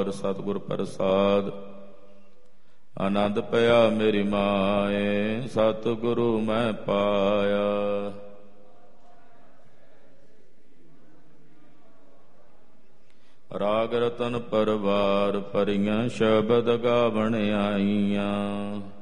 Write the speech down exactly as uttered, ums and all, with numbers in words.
ਸਤਿਗੁਰ ਪ੍ਰਸਾਦ ਆਨੰਦ ਪਿਆ ਮੇਰੀ ਮਾਏ, ਸਤਿਗੁਰੂ ਮੈਂ ਪਾਇਆ। ਰਾਗ ਰਤਨ ਪਰਵਾਰ ਭਰੀਆਂ, ਸ਼ਬਦ ਗਾਵਣ ਆਈਆਂ।